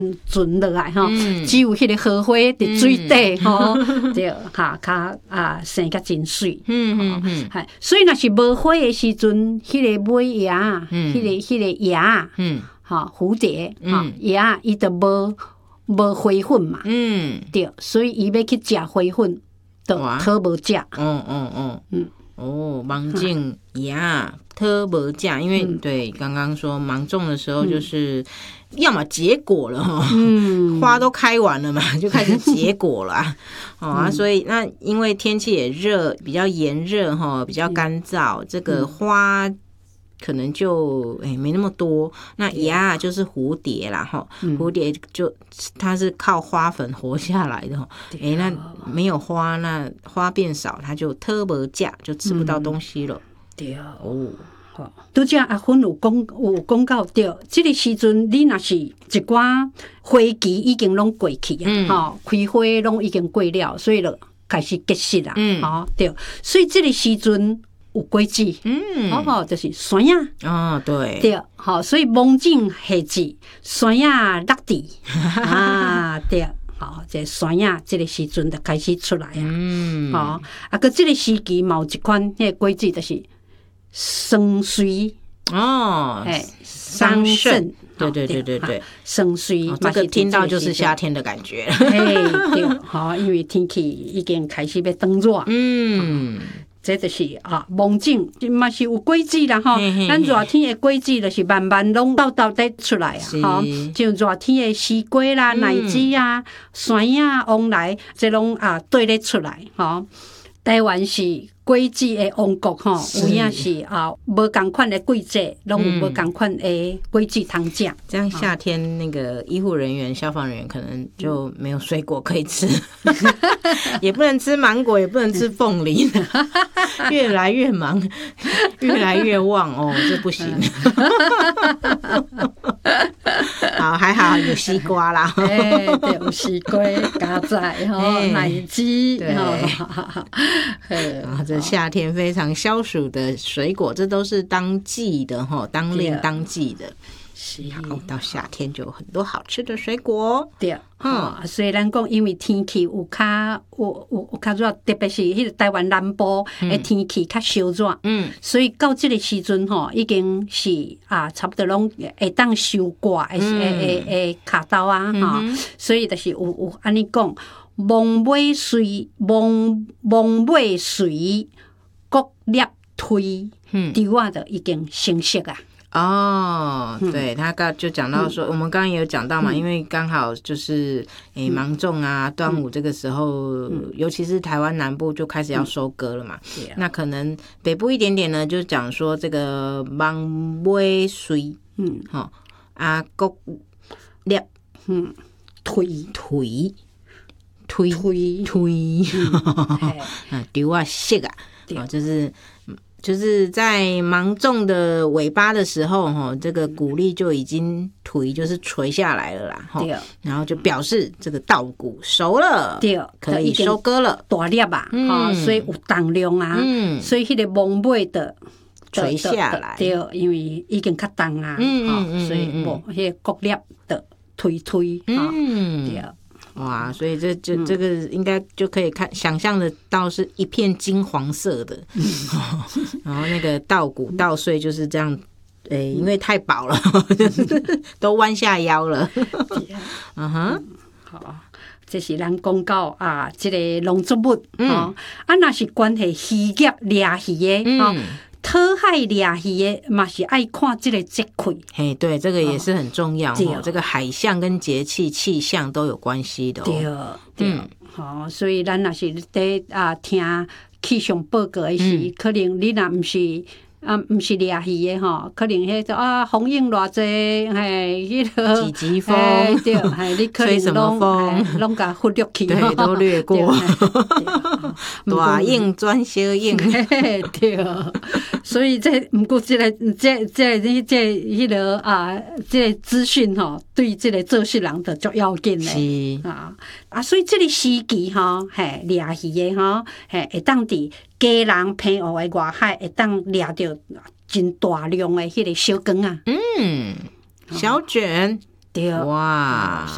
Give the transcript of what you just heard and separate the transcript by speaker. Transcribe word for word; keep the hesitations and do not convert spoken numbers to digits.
Speaker 1: 存落来吼，只有迄个荷花伫水底吼，对，哈，较啊生较真水。嗯嗯嗯，系，所以若是无花的时阵，迄个尾叶，迄个迄个叶，嗯，哈，蝴蝶，哈，叶伊就无无花粉嘛。嗯，对，所以伊要去食花粉，就讨无食。
Speaker 2: 嗯嗯嗯嗯。哦，芒种呀，特别价，因为、嗯、对刚刚说芒种的时候，就是、嗯、要么结果了哈、嗯，花都开完了嘛，就开始结果了啊、哦啊，所以那因为天气也热，比较炎热哈，比较干燥，这个花可能就哎、欸、没那么多。那呀就是蝴蝶啦哈，蝴蝶就它是靠花粉活下来的哈。哎、欸，那没有花，那花变少，它就特别价，就吃不到东西了。
Speaker 1: 对哦。拄则阿芬有讲有讲到对，这个时阵你若是一寡花期已经拢过去啊，吼、嗯，开花拢已经过了，所以就开始结实啦，嗯，吼对，所以这个时阵。有果子，嗯，好好就是酸呀，
Speaker 2: 哦，对，
Speaker 1: 对，好，所以芒种夏季，酸呀落地啊，对，好，这酸呀这个时阵就开始出来啊，嗯，好，啊，个这个时期嘛有一款那个果子就是桑水
Speaker 2: 哦，哎，桑葚，对对对对对，
Speaker 1: 桑水，
Speaker 2: 哦，这个听到就是夏天的感觉，
Speaker 1: 哎，对，好，因为天气已经开始要转热，嗯。这就是啊，芒种嘛是有果子啦吼，咱热天的果子就是慢慢拢倒倒得出来啊，吼，像热天的西瓜啦、奶子啊、酸呀、旺来，这拢啊对咧出来，吼。台湾是果子的王国吼，有影是啊，无同款的季节，拢有无同款的果子通食。
Speaker 2: 这样夏天那个医护人员、消防人员可能就没有水果可以吃，也不能吃芒果，也不能吃凤梨，越来越忙，越来越旺哦，这不行。好，还好有西瓜啦，
Speaker 1: 哎，对，有西瓜、咖仔、吼奶子，
Speaker 2: 对。啊，这夏天非常消暑的水果，这都是当季的哈，当令当季的。是，好，到夏天就有很多好吃的水果。
Speaker 1: 对，嗯，所以咱讲，因为天气有较有有有较热，特别是迄个台湾南部的天气较烧热，嗯，所以到这个时阵吼，已经是啊，差不多拢会当收割，会会会会卡到啊，哈，所以就是有有安尼讲。芒尾随芒芒尾随各粒推，稻啊就已经成熟啊。
Speaker 2: 哦，对，他刚就讲到说，嗯、我们刚刚也有讲到嘛，嗯、因为刚好就是诶芒种啊，端午这个时候，嗯、尤其是台湾南部就开始要收割了嘛。嗯、那可能北部一点点呢，就讲说这个芒尾随，嗯，好、哦、啊各粒，嗯，
Speaker 1: 推
Speaker 2: 推。推
Speaker 1: 推
Speaker 2: 推，啊，丢啊，谢啊，啊，就是就是在芒种的尾巴的时候，哈，这个谷粒就已经推，就是垂下来了啦，哈，然后就表示这个稻谷熟了，对，可以收割了，
Speaker 1: 大粒啊，哈，所以有重量啊，嗯，所以迄个芒尾的
Speaker 2: 垂下来，
Speaker 1: 对，因为已经较重啊，嗯所以无迄个谷粒的推推，嗯，对。
Speaker 2: 哇，所以这这这个应该就可以看想象得到是一片金黄色的，嗯哦、然后那个稻谷稻穗就是这样，诶、欸，因为太饱了，都弯下腰了。嗯哼，
Speaker 1: 好，这是咱讲到啊，这个农作物，嗯、哦，啊，那是关系渔业掠鱼的，嗯。哦讨海掠鱼的嘛是爱看这个节气，
Speaker 2: 嘿，对，这个也是很重要哦。哦这个海象跟节气、气象都有关系的、
Speaker 1: 哦。对，对，好、嗯哦，所以咱若是在啊听气象报告的时，嗯、可能你若不是。啊，毋是掠鱼的吼，可能迄个啊风影偌济，嘿，迄个
Speaker 2: 几级风，
Speaker 1: 对，嘿，你可能拢拢甲忽略去，
Speaker 2: 对，都略过。大影转小影，
Speaker 1: 对，所以这毋过即个这这这这迄个啊，这个资讯吼，对这个做事人就足要紧嘞，啊啊，所以这个时期吼，嘿，掠鱼的吼，嘿，会当伫。家人平湖的外海会当掠到真大量的迄个小羹啊，
Speaker 2: 嗯，小卷，
Speaker 1: 对，
Speaker 2: 哇。